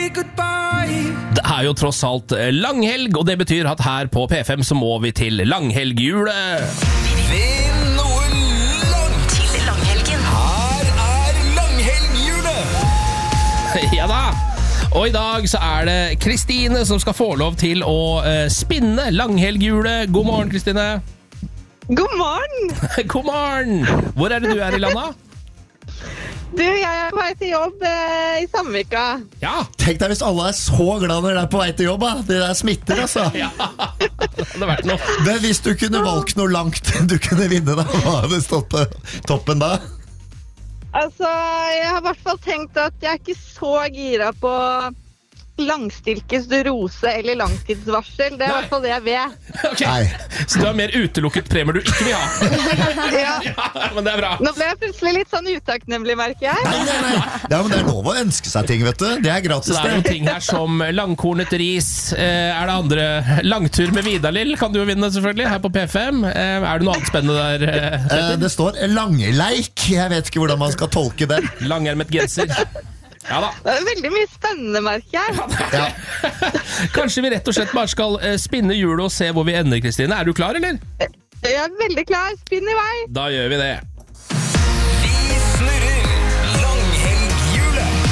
Det er jo tross alt langhelg, og det betyr at her på P5 så må vi til langhelghjulet. Vinn noe langt Til langhelgen. Her langhelghjulet. Ja da! Og i dag så er det Kristine som skal få lov til å spinne langhelghjulet. God morgen, Kristine. God morgen! God morgen! Hvor er det du er i landet? Du, jeg er på vei til jobb i Sandvika. Ja. Tenk deg hvis alle er så glad når de er på vei til jobb, da. Det der smitter, altså. Ja, det hadde vært noe. Men hvis du kunne valgt noe langt du kunne vinne, da, hva hadde stått på toppen da? Altså, jeg har i hvert fall tenkt at jeg er ikke så gira på langstilkesrose eller langtidsvarsel. Det er i hvert fall det jeg vet. Ok, Nei. så du har mer utelukket premier du ikke vil ha. Ja. Ja, men det er bra. Nå ble jeg plutselig litt sånn utakknemlig, merker jeg. Nei. Ja, men det er lov å ønske seg ting, vet du. Det er Så gratis, det er jo det. ting her som langkornet ris. Er det andre langtur med Vidalil? Kan du jo vinne, selvfølgelig, her på P5. Er det noe annet spennende der? Det står langleik. Jeg vet ikke hvordan man skal tolke det. Langermet genser. Ja da. Det er veldig mye spennende, merker jeg. Ja. Kanskje vi rett og slett bare skal spinne hjulet og se hvor vi ender, Kristine. Er du klar, eller? Jeg er veldig klar. Spinn i vei. Da gjør vi det. Vi snurrer langhelghjulet.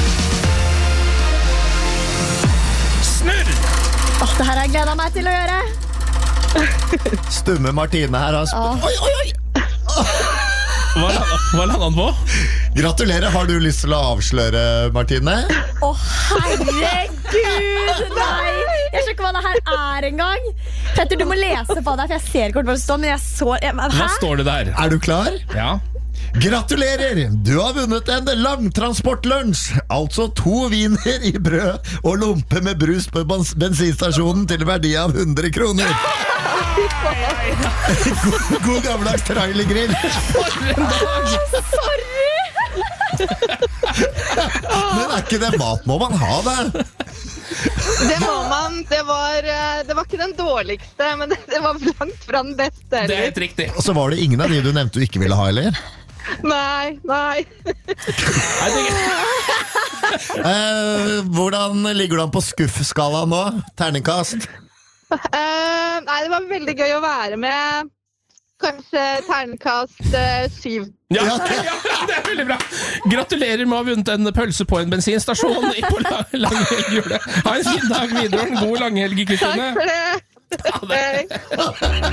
Snurr! Det her har jeg gledet meg til å gjøre. Stumme Martine her. Oi. Hva landet han på? Gratulerer. Har du lyst til å avsløre, Martine? Herregud, nei. Jeg skjønner ikke hva det her er engang. Petter, du må lese på deg, for jeg ser ikke hva det står. Men jeg så... Hva Hæ? står det der? Er du klar? Ja. Gratulerer! Du har vunnet en langtransportlunsj. Altså 2 viner i brød og lompe med brus på bensinstasjonen til verdi av 100 kroner. God gammeldags trailergrill. Sorry. Men er ikke det mat? Må man ha det? Det må man. Det var ikke den dårligste, men det var langt fra den beste. Det er Eller? helt riktig. Og så var det ingen av de du nevnte du ikke ville ha, eller? Nei. Hvordan ligger du an på skuffskala nå? Terningkast? Nei, det var veldig gøy å være med. Kanskje terningkast 7. Ja, det er veldig bra. Gratulerer med å ha vunnet en pølse på en bensinstasjon på langhelghjulet. Ha en fin dag videre og en god langhelg, Kristine. Takk for det. Ha det.